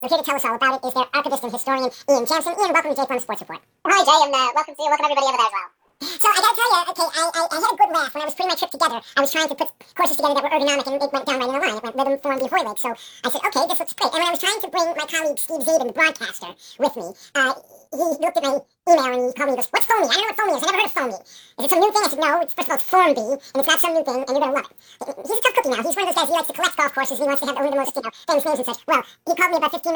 Here to tell us all about it is their archivist and historian, Ian Jansen. Ian, welcome to J Plum Sports Report. Hi, Jay, and welcome everybody over there as well. So I gotta tell you, okay, I had a good laugh when I was putting my trip together. I was trying to put courses together that were ergonomic, and it went down right in a line. It went rhythm, form, behoy leg. So I said, okay, this looks great. And when I was trying to bring my colleague Steve Zabin, the broadcaster, with me, he looked at my email and he called me and goes, what's foamy? I don't know what foamy is. I never heard of foamy. Is it some new thing? I said, no, first of all, it's Form B, and it's not some new thing, and you're gonna love it. He's a tough cookie now. He's one of those guys, he likes to collect golf courses, and he wants to have only the most, famous names and such. Well, he called me about 15